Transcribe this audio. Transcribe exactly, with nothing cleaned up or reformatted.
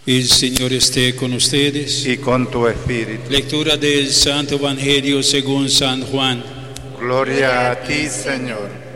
El Señor esté con ustedes. y con tu espíritu. Lectura del Santo Evangelio según San Juan. Gloria a ti, Señor.